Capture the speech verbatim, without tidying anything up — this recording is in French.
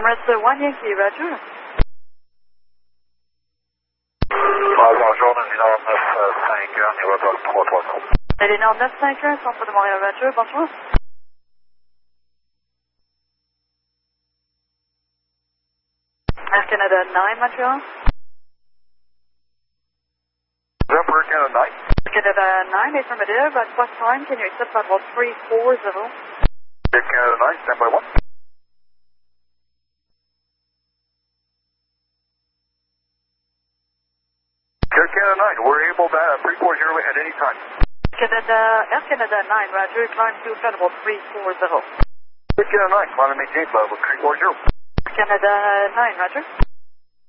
Emirates one Yankee, Roger. Bonjour, Lénard neuf cinq un, Nevada trois trois zéro. Lénard neuf cinq un, centre de Montréal, Roger, bonjour. Air Canada nine, Montreal. Zephyr Canada nine. Air Canada nine, affirmative. At what time can you accept level three four zero? Air Canada nine, stand by one. Air Canada nine, we're able to have three four zero at any time. Canada, Air Canada nine, Roger, climb to level three four zero. Air Canada nine, climb and maintain level three four zero. Canada nine, Roger.